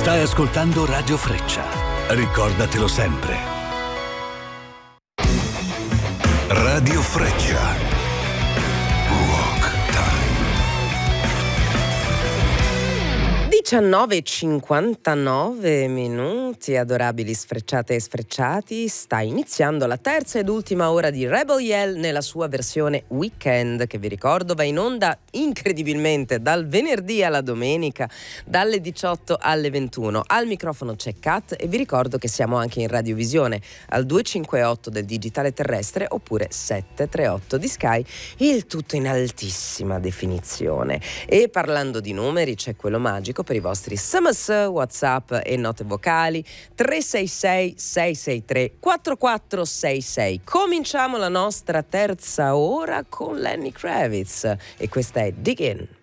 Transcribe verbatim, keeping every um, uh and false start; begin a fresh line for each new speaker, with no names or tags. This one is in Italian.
Stai ascoltando Radio Freccia. Ricordatelo sempre. Radio Freccia.
diciannove e cinquantanove minuti, adorabili sfrecciate e sfrecciati. Sta iniziando la terza ed ultima ora di Rebel Yell nella sua versione weekend, che vi ricordo va in onda incredibilmente dal venerdì alla domenica, dalle diciotto alle ventuno. Al microfono c'è Kat e vi ricordo che siamo anche in radiovisione al duecentocinquantotto del digitale terrestre oppure settecentotrentotto di Sky, il tutto in altissima definizione. E parlando di numeri, c'è quello magico per i vostri sms, WhatsApp e note vocali: tre sei sei sei sei tre quattro quattro sei sei. Cominciamo la nostra terza ora con Lenny Kravitz e questa è Dig In.